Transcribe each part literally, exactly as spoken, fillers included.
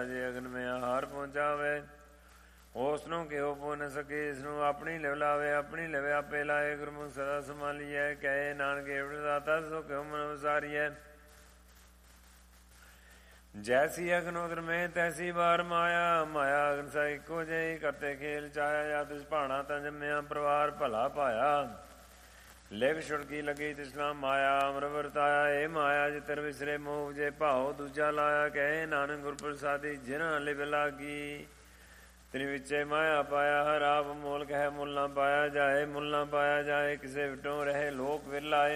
ਜੇ ਅਗਨ ਮੈਂ ਆਹਾਰ ਪਹੁੰਚਾਵੇ, ਉਸ ਨੂੰ ਕਿਹੋ ਪੁੱਛ ਨ ਸਕੇ। ਇਸ ਨੂੰ ਆਪਣੀ ਲਿਵ ਲਾਵੇ, ਆਪਣੀ ਲਿਵ ਆਪੇ ਲਾਏ। ਗੁਰਮੁਖ ਸਦਾ ਸੰਭਾਲੀਐ, ਕਹੇ ਨਾਨਕ ਏਵੜ ਦਾਤਾ ਸੋ ਕਿਉ ਮਨ ਵਿਸਾਰੀਐ। ਜੈਸੀ ਅਗਨ ਉਦਰ ਮੈਂ ਤੈਸੀ ਬਾਰ ਮਾਇਆ, ਮਾਇਆ ਅਗਨ ਸਾ ਇੱਕੋ ਜਿਹੀ। ਕਰਤੇ ਖੇਲ ਚਾਇਆ, ਜਾਂ ਤਿਸ ਭਾਣਾ ਤਾਂ ਜੰਮਿਆ। ਪਰਿਵਾਰ ਭਲਾ ਪਾਇਆ, ਲਿਵ ਛੁੜਕੀ ਲੱਗੀ ਤਿਸਨਾ ਮਾਇਆ। ਅਮਰ ਵਰਤਾਇਆ ਇਹ ਮਾਇਆ, ਜਿਤਰ ਵਿਸਰੇ ਮੋਹ ਜੇ ਭਾਉ ਦੂਜਾ ਲਾਇਆ। ਕਹੇ ਨਾਨਕ ਗੁਰ ਪ੍ਰਸਾਦੀ ਜਿਨ੍ਹਾਂ ਲਿਵ ਲਾਗੀ। ਤਿਨ ਵਿੱਚੇ ਮਾਇਆ ਪਾਇਆ, ਹਰ ਆਪ ਮੋਲ ਕਹੈ ਮੁੱਲ ਨਾ ਪਾਇਆ ਜਾਏ। ਮੁੱਲ ਨਾ ਪਾਇਆ ਜਾਏ, ਕਿਸੇ ਵਿਟੋਂ ਰਹੇ ਲੋਕ ਵਿਰਲਾਏ।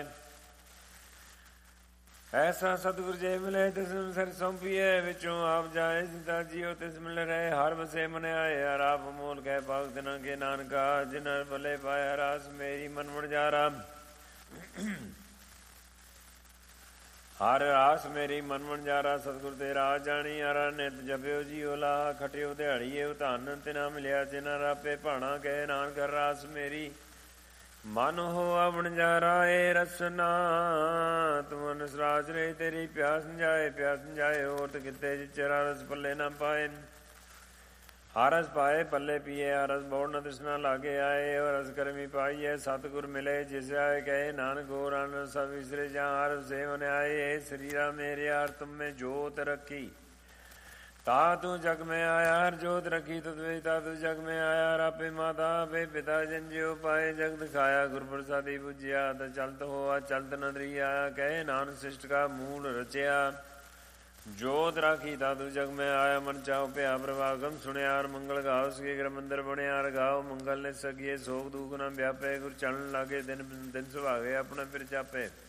ਐਸਾ ਸਤਿਗੁਰ ਜੇ ਮਿਲੇ ਤਿਸ ਨੂੰ ਸਿਰ ਸੌਂਪੀਏ। ਵਿੱਚੋਂ ਆਪ ਜਾਏ ਜਿਦਾ ਜੀਓ ਤਿਸ ਮਿਲ ਰਹੇ। ਹਰ ਵਸੇ ਮਨ ਆਏ, ਹਰ ਆਪ ਮੋਲ ਕਹੈ ਭਗਤ ਨ ਕੇ ਨਾਨਕਾ। ਜਿਨ੍ਹਾਂ ਭਲੇ ਪਾਇਆ ਰਾਸ ਮੇਰੀ ਮਨ ਵਣਜਾਰਾ। ਹਰ ਰਾਸ ਮੇਰੀ ਮਨ ਵਣਜਾਰਾ। ਸਤਿਗੁਰ ਤੇ ਰਾਜ ਜਾਣੀ ਆਰਾ। ਨਿਤ ਜਪਿਓ ਜੀਓ ਲਾ, ਖਟਿਓ ਦਿਹਾੜੀਏ ਧਨ। ਤਿਨਾ ਮਿਲਿਆ ਜਿਨਾ ਰਾਪੇ ਭਾਣਾ। ਕਹੇ ਨਾਨਕ ਹਰ ਰਾਸ ਮੇਰੀ ਮਨ ਹੋਆ ਵਣਜਾਰਾ। ਏ ਰਸਨਾ ਤੂੰ ਅਨਸਰਾਜ ਰਹੇ, ਤੇਰੀ ਪਿਆਸ ਜਾਏ ਪਿਆਸ ਜਾਏ। ਔਰਤ ਕਿਤੇ ਜਿਚਰਾ ਰਸ ਪੱਲੇ ਨਾ ਪਾਏ। ਹਰਸ ਪਾਏ ਪੱਲੇ ਪੀਏ, ਹਰਸ ਬੋੜ ਨ ਤ੍ਰਿਸ਼ਨਾ ਲਾਗੇ ਆਏ। ਰਸ ਕਰਮੀ ਪਾਈਏ, ਸਤਿਗੁਰ ਮਿਲੇ ਜਿਸ ਆਏ। ਕਹੇ ਨਾਨਕ ਹੋਰ ਅਨ ਸਭ ਵਿਸਰੇ ਜਾਂ ਹਰ ਸੇਵਨ ਆਏ। ਏ ਸਰੀਰਾ ਮੇਰੇ ਹਰ ਤੁਮ ਮੈਂ ਜੋਤ ਰੱਖੀ, ਤਾ ਤੂੰ ਜਗ ਮੈਂ ਆਇਆ। ਹਰ ਜੋਤ ਰੱਖੀ ਤਦ ਵੇ ਤਾ ਤੂੰ ਜਗ ਮੈਂ ਆਇਆ। ਹਰ ਆਪੇ ਮਾਤਾ ਆਪੇ ਪਿਤਾ ਜਨ ਜਿਉ ਪਾਏ। ਜਗ ਦਿਖਾਇਆ ਗੁਰ ਪ੍ਰਸਾਦੀ ਬੁਝਿਆ, ਤ ਚਲਤ ਹੋਆ ਚਲਤ ਨਦਰੀ ਆਇਆ। ਕਹੇ ਨਾਨਕ ਸਿਸ਼ਟ ਕਾ ਮੂਲ ਰਚਿਆ, ਜੋਤ ਰਾਖੀ ਤਾ ਤੂੰ ਜਗ ਮੈਂ ਆਇਆ। ਮਨ ਚਾਉ ਭਿਆ ਪ੍ਰਵਾਗਮ ਸੁਣਿਆ। ਹਰ ਮੰਗਲ ਗਾਓ ਸਕੇ ਗ੍ਰਹ ਮੰਦਰ ਬਣਿਆ। ਹਰ ਗਾਓ ਮੰਗਲ ਨੇ ਸਕੀਏ, ਸੋਗ ਦੂਖ ਨਾ ਵਿਆਪੇ। ਗੁਰ ਚਲਣ ਲਾਗੇ ਦਿਨ ਦਿਨ ਸੁਭਾਗੇ, ਆਪਣਾ ਫਿਰ ਚਾਪੇ।